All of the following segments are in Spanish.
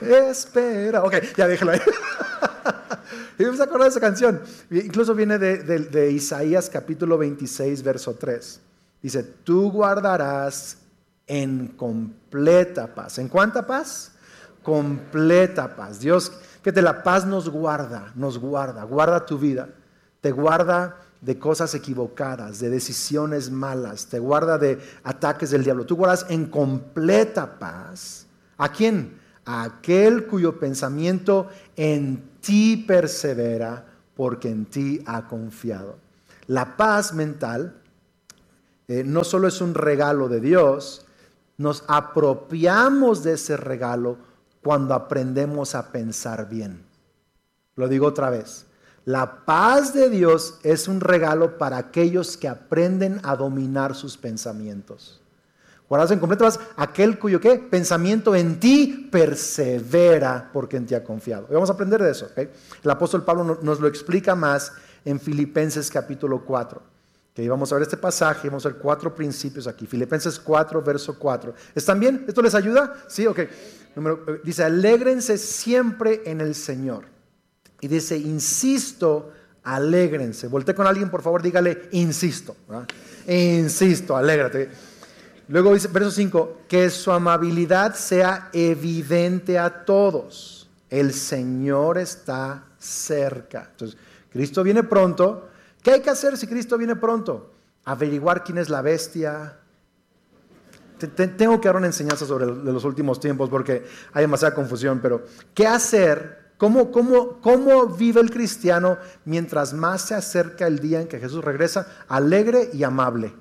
espera. Ok, ya déjalo ahí. Y me acuerdo de esa canción. Incluso viene de Isaías capítulo 26, verso 3. Dice, tú guardarás en completa paz. ¿En cuánta paz? Completa paz. Dios, fíjate, la paz nos guarda, guarda tu vida, te guarda de cosas equivocadas, de decisiones malas, te guarda de ataques del diablo. Tú guardas en completa paz. ¿A quién? A aquel cuyo pensamiento en ti persevera, porque en ti ha confiado. La paz mental no solo es un regalo de Dios, nos apropiamos de ese regalo cuando aprendemos a pensar bien. Lo digo otra vez. La paz de Dios es un regalo para aquellos que aprenden a dominar sus pensamientos. Guardas en completa paz aquel cuyo ¿qué? Pensamiento en ti persevera, porque en ti ha confiado. Y vamos a aprender de eso. ¿Okay? El apóstol Pablo nos lo explica más en Filipenses capítulo 4. Okay, vamos a ver este pasaje, vamos a ver 4 principios aquí. Filipenses 4, verso 4. ¿Están bien? ¿Esto les ayuda? Sí, ok. Dice, alégrense siempre en el Señor. Y dice, insisto, alégrense. Volté con alguien, por favor, dígale, insisto. ¿Verdad? Insisto, alégrate. Luego dice, verso 5, que su amabilidad sea evidente a todos. El Señor está cerca. Entonces, Cristo viene pronto. ¿Qué hay que hacer si Cristo viene pronto? Averiguar quién es la bestia. Tengo que dar una enseñanza sobre de los últimos tiempos porque hay demasiada confusión, pero ¿qué hacer? ¿Cómo vive el cristiano mientras más se acerca el día en que Jesús regresa? Alegre y amable.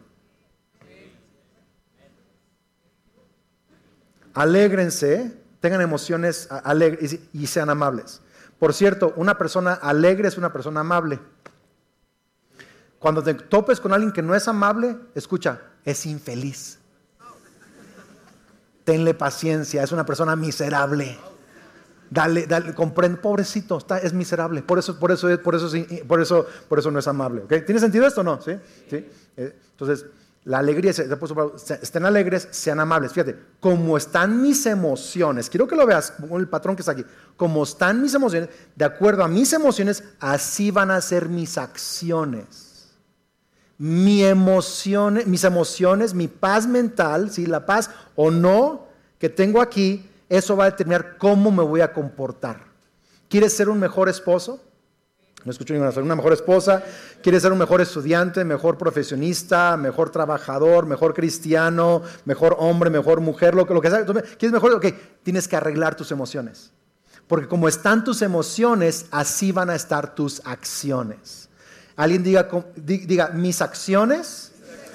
Alégrense, tengan emociones alegres y sean amables. Por cierto, una persona alegre es una persona amable. Cuando te topes con alguien que no es amable, escucha, es infeliz. Tenle paciencia, es una persona miserable. Dale, comprende, pobrecito, es miserable. Por eso no es amable. ¿Okay? ¿Tiene sentido esto o no? ¿Sí? Entonces, la alegría, estén alegres, sean amables. Fíjate, como están mis emociones, quiero que lo veas, el patrón que está aquí. Como están mis emociones, de acuerdo a mis emociones, así van a ser mis acciones. Mis emociones, mi paz mental, ¿sí? La paz o no que tengo aquí, eso va a determinar cómo me voy a comportar. ¿Quieres ser un mejor esposo? No escucho ninguna. ¿Una mejor esposa? ¿Quieres ser un mejor estudiante, mejor profesionista, mejor trabajador, mejor cristiano, mejor hombre, mejor mujer, lo que sea? ¿Quieres mejor? Ok, tienes que arreglar tus emociones. Porque como están tus emociones, así van a estar tus acciones. Alguien diga, mis acciones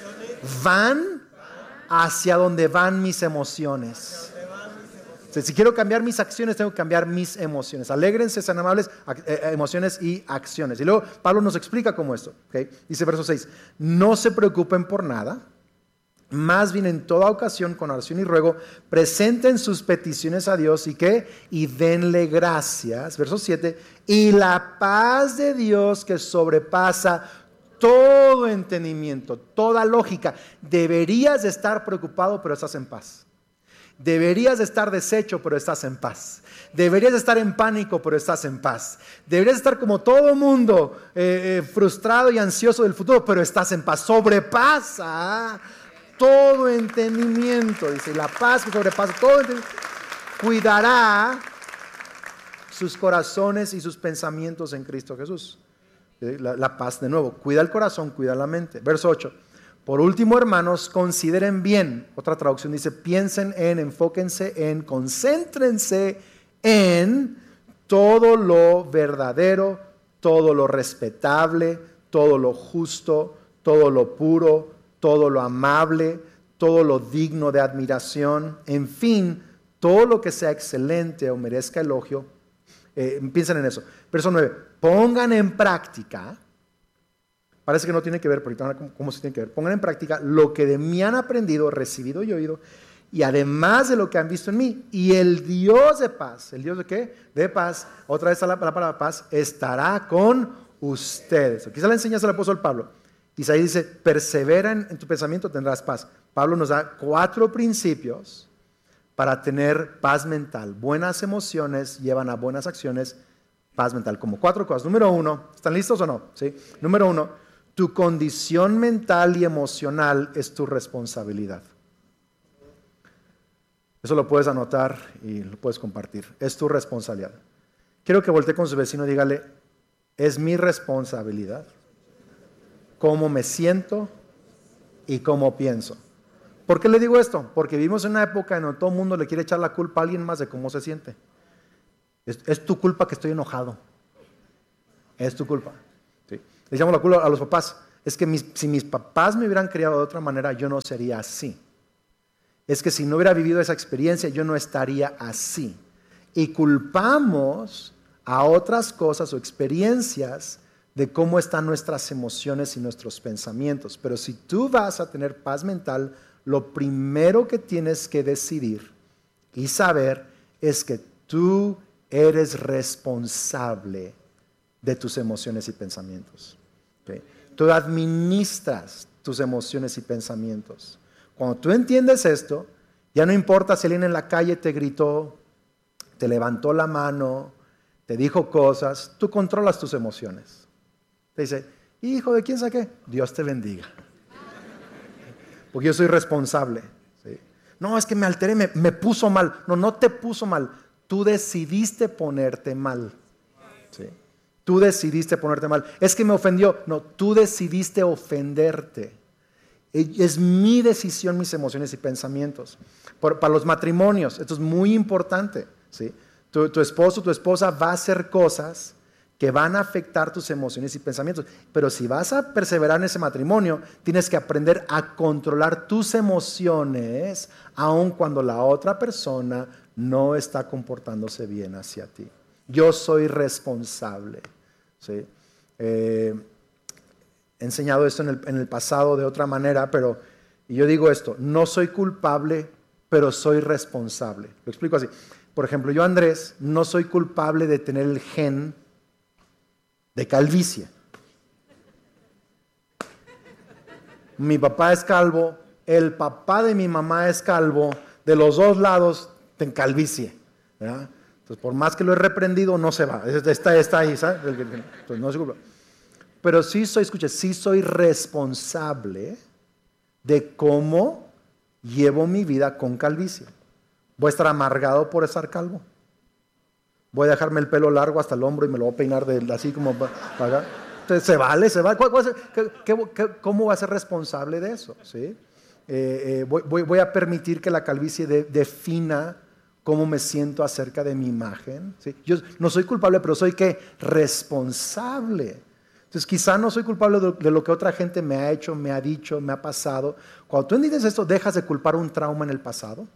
van hacia donde van mis emociones. Si quiero cambiar mis acciones, tengo que cambiar mis emociones. Alégrense, sean amables, emociones y acciones. Y luego Pablo nos explica cómo esto. ¿Okay? Dice verso 6, no se preocupen por nada, más bien en toda ocasión, con oración y ruego, presenten sus peticiones a Dios y ¿qué? Y denle gracias. Verso 7, y la paz de Dios que sobrepasa todo entendimiento, toda lógica. Deberías de estar preocupado, pero estás en paz. Deberías de estar deshecho, pero estás en paz. Deberías de estar en pánico, pero estás en paz. Deberías de estar como todo mundo, frustrado y ansioso del futuro, pero estás en paz. Sobrepasa todo entendimiento, dice, la paz que sobrepasa todo entendimiento, cuidará sus corazones y sus pensamientos en Cristo Jesús. La paz, de nuevo, cuida el corazón, cuida la mente. Verso 8, por último, hermanos, consideren bien, otra traducción dice, piensen en, enfóquense en, concéntrense en todo lo verdadero, todo lo respetable, todo lo justo, todo lo puro, todo lo amable, todo lo digno de admiración, en fin, todo lo que sea excelente o merezca elogio, piensen en eso. Verso 9, pongan en práctica, parece que no tiene que ver, pero ahorita cómo se tiene que ver, pongan en práctica lo que de mí han aprendido, recibido y oído, y además de lo que han visto en mí, y el Dios de paz, ¿el Dios de qué? De paz, otra vez la palabra paz, estará con ustedes. Aquí se la enseña al apóstol Pablo. Isaías dice, persevera en tu pensamiento, tendrás paz. Pablo nos da 4 principios para tener paz mental. Buenas emociones llevan a buenas acciones, paz mental. Como 4 cosas. Número 1, ¿están listos o no? ¿Sí? Número 1, tu condición mental y emocional es tu responsabilidad. Eso lo puedes anotar y lo puedes compartir. Es tu responsabilidad. Quiero que voltee con su vecino y dígale, es mi responsabilidad cómo me siento y cómo pienso. ¿Por qué le digo esto? Porque vivimos en una época en donde todo el mundo le quiere echar la culpa a alguien más de cómo se siente. Es tu culpa que estoy enojado. Es tu culpa. ¿Sí? Le echamos la culpa a los papás. Es que si mis papás me hubieran criado de otra manera, yo no sería así. Es que si no hubiera vivido esa experiencia, yo no estaría así. Y culpamos a otras cosas o experiencias de cómo están nuestras emociones y nuestros pensamientos. Pero si tú vas a tener paz mental, lo primero que tienes que decidir y saber es que tú eres responsable de tus emociones y pensamientos. ¿Okay? Tú administras tus emociones y pensamientos. Cuando tú entiendes esto, ya no importa si alguien en la calle te gritó, te levantó la mano, te dijo cosas, tú controlas tus emociones. Te dice, hijo de quién saqué, Dios te bendiga. Porque yo soy responsable. ¿Sí? No, es que me alteré, me puso mal. No, no te puso mal. Tú decidiste ponerte mal. ¿Sí? Tú decidiste ponerte mal. Es que me ofendió. No, tú decidiste ofenderte. Es mi decisión, mis emociones y pensamientos. Para los matrimonios, esto es muy importante. ¿Sí? Tu esposo, tu esposa va a hacer cosas que van a afectar tus emociones y pensamientos. Pero si vas a perseverar en ese matrimonio, tienes que aprender a controlar tus emociones, aun cuando la otra persona no está comportándose bien hacia ti. Yo soy responsable. ¿Sí? He enseñado esto en el pasado de otra manera, pero yo digo esto, no soy culpable, pero soy responsable. Lo explico así. Por ejemplo, yo, Andrés, no soy culpable de tener el gen de calvicie. Mi papá es calvo, el papá de mi mamá es calvo, de los dos lados ten calvicie, ¿verdad? Entonces, por más que lo he reprendido, no se va, está ahí, ¿sabes? Entonces, no se culpa. Pero sí soy responsable de cómo llevo mi vida con calvicie. Voy a estar amargado por estar calvo. Voy a dejarme el pelo largo hasta el hombro y me lo voy a peinar así como para acá. Entonces, se vale. ¿Cómo va a ser responsable de eso? ¿Sí? Voy a permitir que la calvicie defina cómo me siento acerca de mi imagen. ¿Sí? Yo no soy culpable, pero soy ¿qué? Responsable. Entonces, quizá no soy culpable de lo que otra gente me ha hecho, me ha dicho, me ha pasado. Cuando tú entiendes esto, dejas de culpar un trauma en el pasado.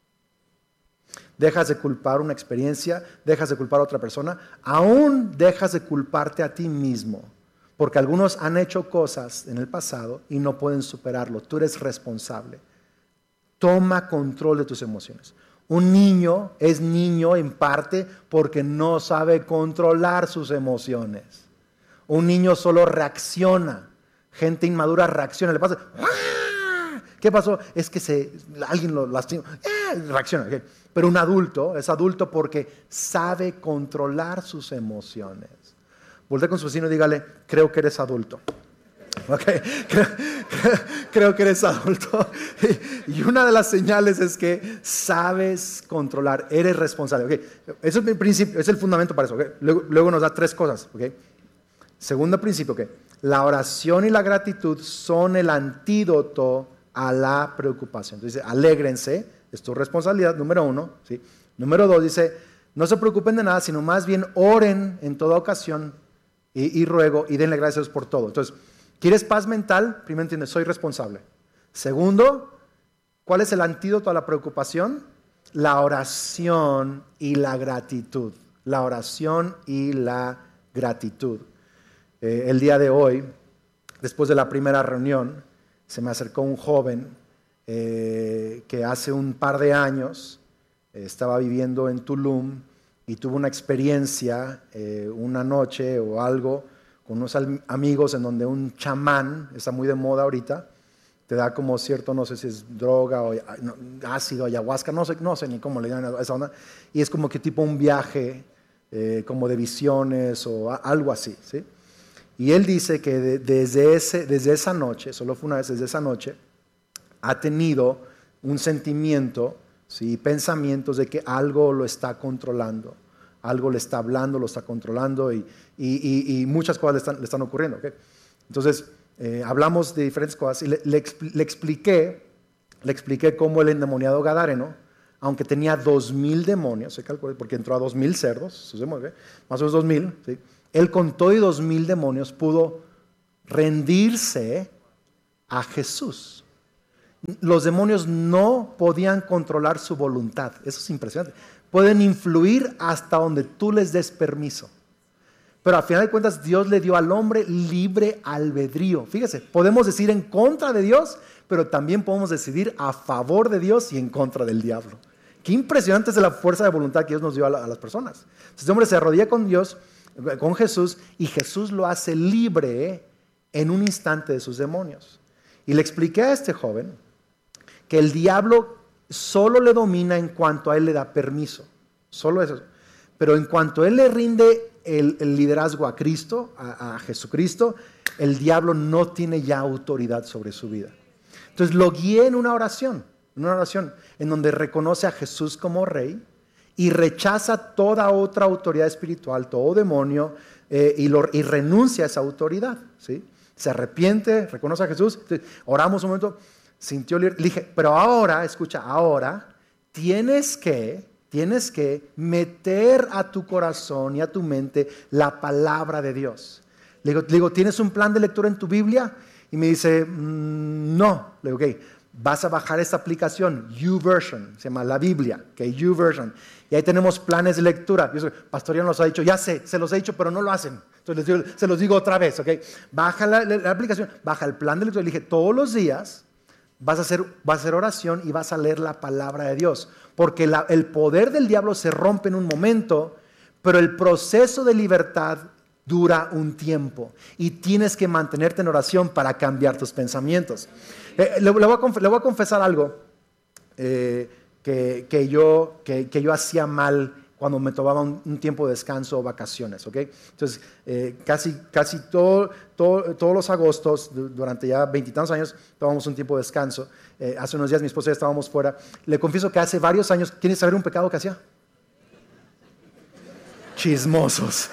Dejas de culpar una experiencia, dejas de culpar a otra persona, aún dejas de culparte a ti mismo, porque algunos han hecho cosas en el pasado y no pueden superarlo. Tú eres responsable. Toma control de tus emociones. Un niño es niño en parte porque no sabe controlar sus emociones. Un niño solo reacciona. Gente inmadura reacciona. Le pasa, ¡ah! ¿Qué pasó? Es que alguien lo lastimó. ¡Ah! Reacciona. ¿Okay? Pero un adulto es adulto porque sabe controlar sus emociones. Voltea con su vecino y dígale, creo que eres adulto. Okay. Creo que eres adulto. Y una de las señales es que sabes controlar, eres responsable. Okay. Ese es el principio, es el fundamento para eso. Okay. Luego nos da 3 cosas. Okay. Segundo principio, okay. La oración y la gratitud son el antídoto a la preocupación. Entonces dice, alégrense. Es tu responsabilidad, número 1. ¿Sí? Número 2 dice, no se preocupen de nada, sino más bien oren en toda ocasión y ruego y denle gracias por todo. Entonces, ¿quieres paz mental? Primero entiendes, soy responsable. Segundo, ¿cuál es el antídoto a la preocupación? La oración y la gratitud. La oración y la gratitud. El día de hoy, después de la primera reunión, se me acercó un joven que hace un par de años estaba viviendo en Tulum y tuvo una experiencia una noche o algo con unos amigos en donde un chamán, está muy de moda ahorita, te da como cierto, no sé si es droga o ácido, ayahuasca, no sé ni cómo le llaman a esa onda, y es como que tipo un viaje como de visiones o algo así, ¿sí? Y él dice que desde esa noche, solo fue una vez, desde esa noche, ha tenido un sentimiento, ¿sí? Pensamientos de que algo lo está controlando, algo le está hablando, lo está controlando y muchas cosas le están ocurriendo, ¿okay? Entonces, hablamos de diferentes cosas y le expliqué cómo el endemoniado gadareno, aunque tenía 2,000 demonios, se calculó, porque entró a 2,000 cerdos, ¿okay? Más o menos 2,000, ¿sí? Él con todo y 2,000 demonios pudo rendirse a Jesús. Los demonios no podían controlar su voluntad, eso es impresionante. Pueden influir hasta donde tú les des permiso. Pero al final de cuentas Dios le dio al hombre libre albedrío. Fíjese, podemos decidir en contra de Dios, pero también podemos decidir a favor de Dios y en contra del diablo. Qué impresionante es la fuerza de voluntad que Dios nos dio a las personas. Entonces este hombre se arrodilla con Dios, con Jesús, y Jesús lo hace libre en un instante de sus demonios. Y le expliqué a este joven que el diablo solo le domina en cuanto a él le da permiso. Solo eso. Pero en cuanto él le rinde el liderazgo a Cristo, a Jesucristo, el diablo no tiene ya autoridad sobre su vida. Entonces lo guié en una oración en donde reconoce a Jesús como rey y rechaza toda otra autoridad espiritual, todo demonio, y renuncia a esa autoridad, ¿sí? Se arrepiente, reconoce a Jesús. Oramos un momento, sintió libre. Le dije, pero ahora, escucha, ahora tienes que meter a tu corazón y a tu mente la palabra de Dios. Le digo, ¿tienes un plan de lectura en tu Biblia? Y me dice, no. Le digo, ok, vas a bajar esta aplicación, YouVersion, se llama la Biblia, okay, YouVersion. Y ahí tenemos planes de lectura. Yo, Pastor ya nos ha dicho, ya sé, se los he dicho, pero no lo hacen. Entonces se los digo otra vez, ok. Baja la aplicación, baja el plan de lectura. Le dije, todos los días vas a hacer oración y vas a leer la palabra de Dios. Porque el poder del diablo se rompe en un momento, pero el proceso de libertad dura un tiempo. Y tienes que mantenerte en oración para cambiar tus pensamientos. Le voy a confesar algo que yo hacía mal cuando me tomaba un tiempo de descanso o vacaciones, ¿ok? Entonces, casi todos los agostos, durante ya 20 y tantos años, tomábamos un tiempo de descanso. Hace unos días mi esposa y yo estábamos fuera. Le confieso que hace varios años, ¿quieres saber un pecado que hacía? Chismosos.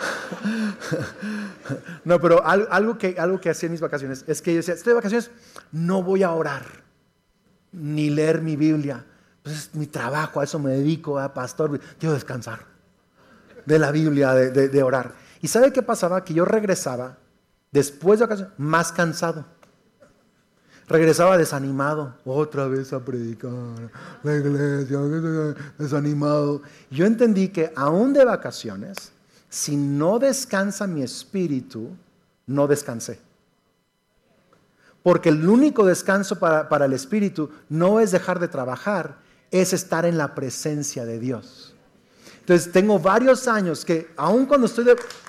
No, pero algo que hacía en mis vacaciones es que yo decía, estoy de vacaciones, no voy a orar, ni leer mi Biblia. Pues es mi trabajo, a eso me dedico, pastor, quiero descansar de la Biblia, de orar. ¿Y sabe qué pasaba? Que yo regresaba, después de vacaciones, más cansado. Regresaba desanimado, otra vez a predicar, la iglesia, desanimado. Yo entendí que aún de vacaciones, si no descansa mi espíritu, no descansé. Porque el único descanso para el espíritu no es dejar de trabajar, es estar en la presencia de Dios. Entonces tengo varios años que aun cuando estoy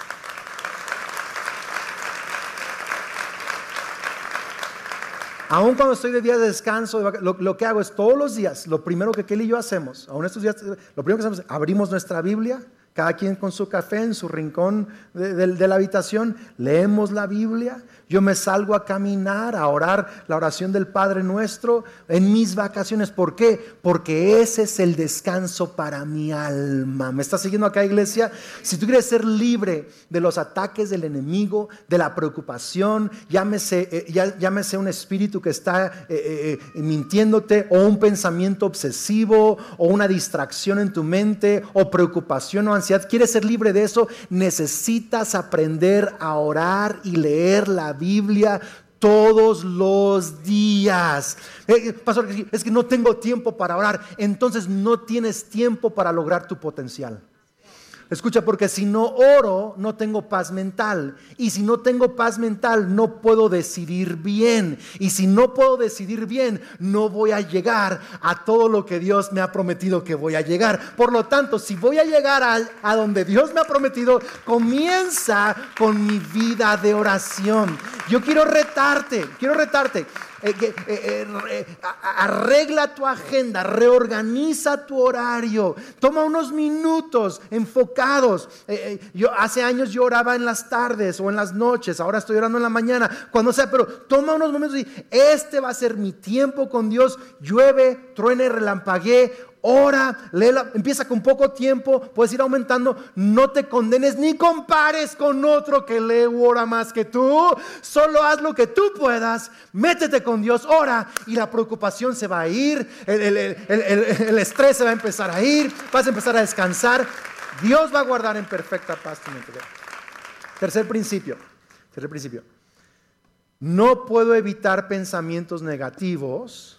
de día de descanso, lo que hago es todos los días, lo primero que Kelly y yo hacemos, aún estos días, lo primero que hacemos es abrimos nuestra Biblia, cada quien con su café en su rincón de la habitación, leemos la Biblia, yo me salgo a caminar, a orar la oración del Padre Nuestro en mis vacaciones. ¿Por qué? Porque ese es el descanso para mi alma. ¿Me estás siguiendo acá, iglesia? Si tú quieres ser libre de los ataques del enemigo, de la preocupación, llámese un espíritu que está mintiéndote, o un pensamiento obsesivo, o una distracción en tu mente, o preocupación o ansiedad, quieres ser libre de eso, necesitas aprender a orar y leer la Biblia todos los días. Pastor, es que no tengo tiempo para orar. Entonces no tienes tiempo para lograr tu potencial. Escucha, porque si no oro, no tengo paz mental. Y si no tengo paz mental, no puedo decidir bien. Y si no puedo decidir bien, no voy a llegar a todo lo que Dios me ha prometido que voy a llegar. Por lo tanto, si voy a llegar a donde Dios me ha prometido, comienza con mi vida de oración. Yo quiero retarte. arregla tu agenda, reorganiza tu horario, toma unos minutos enfocados. Hace años yo oraba en las tardes o en las noches, ahora estoy orando en la mañana, cuando sea, pero toma unos momentos y este va a ser mi tiempo con Dios. Llueve, truene, relampaguee, ora, léela, empieza con poco tiempo, puedes ir aumentando. No te condenes ni compares con otro que lee u ora más que tú. Solo haz lo que tú puedas, métete con Dios, ora, y la preocupación se va a ir, el estrés se va a empezar a ir, vas a empezar a descansar. Dios va a guardar en perfecta paz tu mente. Tercer principio. No puedo evitar pensamientos negativos